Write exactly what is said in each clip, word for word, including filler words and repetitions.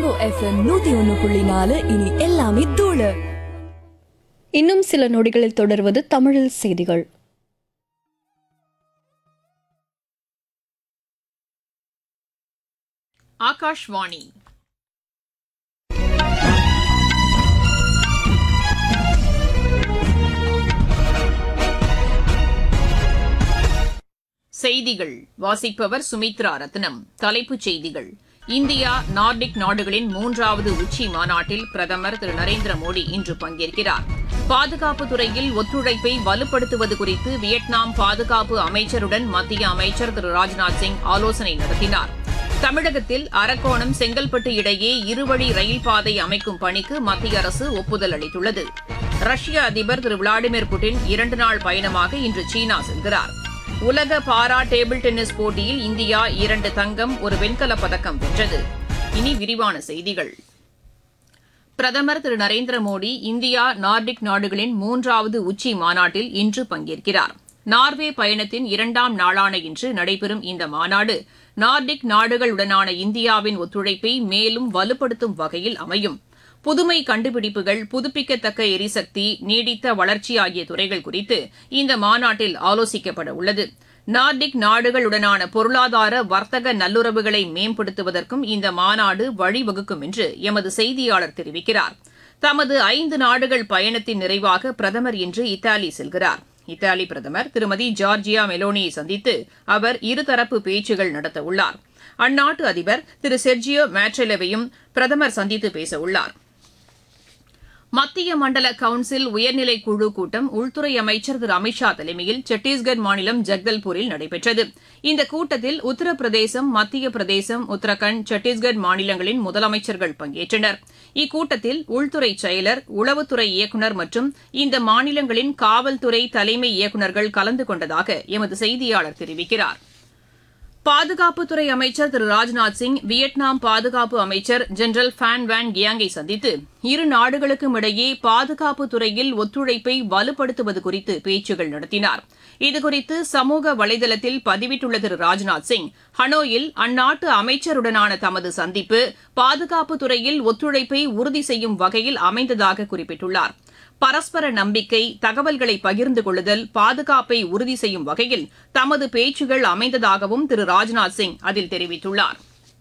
Rainbow FM நூத்தி ஒன்னு புள்ளி நாலு இனி எல்லாமே தூளு. இன்னும் சில நொடிகளில் தொடர்வது தமிழில் செய்திகள். ஆகாஷ்வாணி. செய்திகள் வாசிப்பவர் சுமித்ரா ரத்னம். தலைப்புச் செய்திகள்: இந்தியா நார்டிக் நாடுகளின் மூன்றாவது உச்சி மாநாட்டில் பிரதமர் திரு நரேந்திர மோடி இன்று பங்கேற்கிறார். பாதுகாப்பு துறையில் ஒத்துழைப்பை வலுப்படுத்துவது குறித்து வியட்நாம் பாதுகாப்பு அமைச்சருடன் மத்திய அமைச்சர் திரு ராஜ்நாத் சிங் ஆலோசனை நடத்தினார். தமிழகத்தில் அரக்கோணம் செங்கல்பட்டு இடையே இருவழி ரயில் பாதை அமைக்கும் பணிக்கு மத்திய அரசு ஒப்புதல் அளித்துள்ளது. ரஷ்ய அதிபர் திரு விளாடிமிர் புட்டின் இரண்டு நாள் பயணமாக இன்று சீனா செல்கிறார். உலக பாரா டேபிள் டென்னிஸ் போட்டியில் இந்தியா இரண்டு தங்கம் ஒரு வெண்கலப் பதக்கம் வென்றது. இனி விரிவான செய்திகள். பிரதமர் திரு நரேந்திர மோடி இந்தியா நார்டிக் நாடுகளின் மூன்றாவது உச்சி மாநாட்டில் இன்று பங்கேற்கிறார். நார்வே பயணத்தின் இரண்டாம் நாளான இன்று நடைபெறும் இந்த மாநாடு நார்டிக் நாடுகளுடனான இந்தியாவின் ஒத்துழைப்பை மேலும் வலுப்படுத்தும் வகையில் அமையும். புதுமை கண்டுபிடிப்புகள், புதுப்பிக்கத்தக்க எரிசக்தி, நீடித்த வளர்ச்சி ஆகிய துறைகள் குறித்து இந்த மாநாட்டில் ஆலோசிக்கப்பட உள்ளது. நார்டிக் நாடுகளுடனான பொருளாதார வர்த்தக நல்லுறவுகளை மேம்படுத்துவதற்கும் இந்த மாநாடு வழிவகுக்கும் என்று எமது செய்தியாளர் தெரிவிக்கிறார். தமது ஐந்து நாடுகள் பயணத்தின் நிறைவாக பிரதமர் இன்று இத்தாலி செல்கிறார். இத்தாலி பிரதமர் திருமதி ஜார்ஜியா மெலோனியை சந்தித்து அவர் இருதரப்பு பேச்சுகள் நடத்தவுள்ளார். அந்நாட்டு அதிபர் திரு செர்ஜியோ மேட்ரெலவையும் பிரதமர் சந்தித்து பேசவுள்ளார். மத்திய மண்டல கவுன்சில் உயர்நிலைக் குழு கூட்டம் உள்துறை அமைச்சர் திரு அமித்ஷா தலைமையில் சத்தீஸ்கர் மாநிலம் ஜக்தல்பூரில் நடைபெற்றது. இந்த கூட்டத்தில் உத்தரப்பிரதேசம், மத்திய பிரதேசம், உத்தரகாண்ட், சத்தீஸ்கர் மாநிலங்களின் முதலமைச்சர்கள் பங்கேற்றனர். இக்கூட்டத்தில் உள்துறை செயலர், உளவுத்துறை இயக்குநர் மற்றும் இந்த மாநிலங்களின் காவல்துறை தலைமை இயக்குநர்கள் கலந்து கொண்டதாக எமது செய்தியாளர் தெரிவிக்கிறார். பாதுகாப்புத்துறை அமைச்சர் திரு ராஜ்நாத் சிங் வியட்நாம் பாதுகாப்பு அமைச்சர் ஜெனரல் ஃபேன் வேன் கியாங்கை சந்தித்து இரு நாடுகளுக்கும் இடையே பாதுகாப்பு துறையில் ஒத்துழைப்பை வலுப்படுத்துவது குறித்து பேச்சுகள் நடத்தினார். இதுகுறித்து சமூக வலைதளத்தில் பதிவிட்டுள்ள திரு ராஜ்நாத் சிங், ஹனோயில் அந்நாட்டு அமைச்சருடனான தமது சந்திப்பு பாதுகாப்பு துறையில் ஒத்துழைப்பை உறுதி செய்யும் வகையில் அமைந்ததாக குறிப்பிட்டுள்ளார். பரஸ்பர நம்பிக்கை, தகவல்களை பகிர்ந்து கொள்ளுதல், பாதுகாப்பை உறுதி செய்யும் வகையில் தமது பேச்சுகள் அமைந்ததாகவும் திரு ராஜ்நாத் சிங் அதில் தெரிவித்துள்ளார்.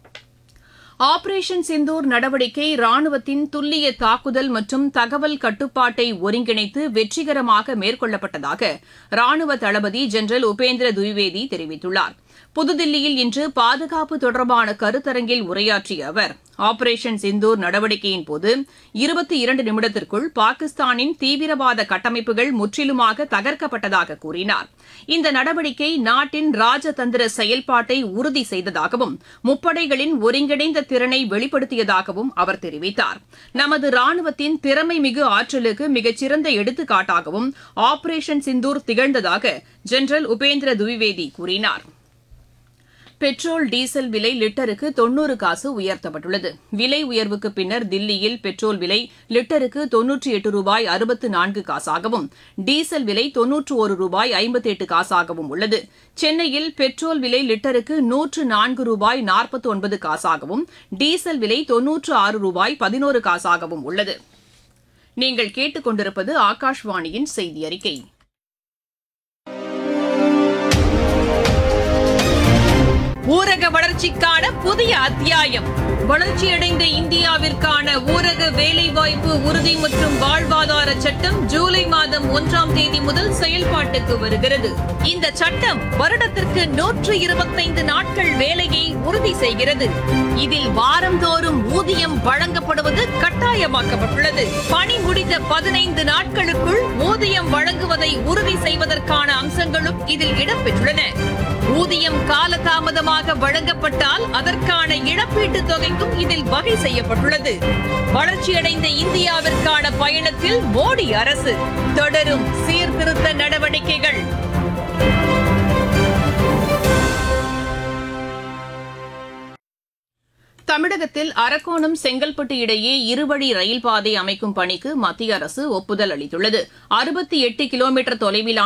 ஆபரேஷன் சிந்தூர் நடவடிக்கை ராணுவத்தின் துல்லிய தாக்குதல் மற்றும் தகவல் கட்டுப்பாட்டை ஒருங்கிணைத்து வெற்றிகரமாக மேற்கொள்ளப்பட்டதாக ராணுவ தளபதி ஜெனரல் உபேந்திர துவிவேதி தெரிவித்துள்ளார். புதுதில்லியில் இன்று பாதுகாப்பு தொடர்பான கருத்தரங்கில் உரையாற்றிய அவர், ஆபரேஷன் சிந்தூர் நடவடிக்கையின் போது இருபத்தி இரண்டு நிமிடத்திற்குள் பாகிஸ்தானின் தீவிரவாத கட்டமைப்புகள் முற்றிலுமாக தகர்க்கப்பட்டதாக கூறினார். இந்த நடவடிக்கை நாட்டின் ராஜதந்திர செயல்பாட்டை உறுதி செய்ததாகவும் முப்படைகளின் ஒருங்கிணைந்த திறனை வெளிப்படுத்தியதாகவும் அவர் தெரிவித்தார். நமது ராணுவத்தின் திறமைமிகு ஆற்றலுக்கு மிகச்சிறந்த எடுத்துக்காட்டாகவும் ஆபரேஷன் சிந்தூர் திகழ்ந்ததாக ஜெனரல் உபேந்திர துவிவேதி கூறினார். பெட்ரோல், டீசல் விலை லிட்டருக்கு தொன்னூறு காசு உயர்த்தப்பட்டுள்ளது. விலை உயர்வுக்கு பின்னர் தில்லியில் பெட்ரோல் விலை லிட்டருக்கு தொன்னூற்றி எட்டு ரூபாய் அறுபத்து நான்கு காசாகவும், டீசல் விலை தொன்னூற்று ஒரு ரூபாய் ஐம்பத்தி எட்டு காசாகவும் உள்ளது. சென்னையில் பெட்ரோல் விலை லிட்டருக்கு நூற்று நான்கு ரூபாய் நாற்பத்தி ஒன்பது காசாகவும், டீசல் விலை தொன்னூற்று ஆறு ரூபாய் பதினோரு காசாகவும் உள்ளது. நீங்கள் கேட்டுக் கொண்டிருப்பது ஆகாஷ்வாணியின் செய்தி அறிக்கை. ஊரக வளர்ச்சிக்கான புதிய அத்தியாயம். வளர்ச்சியடைந்த இந்தியாவிற்கான ஊரக வேலைவாய்ப்பு உறுதி மற்றும் வாழ்வாதார சட்டம் ஜூலை மாதம் ஒன்றாம் தேதி முதல் செயல்பாட்டுக்கு வருகிறது. இந்த சட்டம் வருடத்திற்கு நூற்று இருபத்தைந்து நாட்கள் வேலையை உறுதி செய்கிறது. இதில் வாரந்தோறும் ஊதியம் வழங்கப்படுவது கட்டாயமாக்கப்பட்டுள்ளது. பணி முடிந்த பதினைந்து நாட்களுக்குள் ஊதியம் வழங்குவதை உறுதி செய்வதற்கான அம்சங்களும் இதில் இடம்பெற்றுள்ளன. ஊதியம் காலதாமதமாக வழங்கப்பட்டால் அதற்கான இழப்பீட்டுத் தொகைக்கும் இதில் வகை செய்யப்பட்டுள்ளது. வளர்ச்சியடைந்த இந்தியாவிற்கான பயணத்தில் மோடி அரசு தொடரும் சீர்திருத்த நடவடிக்கைகள். தமிழகத்தில் அரக்கோணம் செங்கல்பட்டு இடையே இருவழி ரயில் பாதை அமைக்கும் பணிக்கு மத்திய அரசு ஒப்புதல் அளித்துள்ளது. அறுபத்தி எட்டு கிலோமீட்டர் தொலைவிலான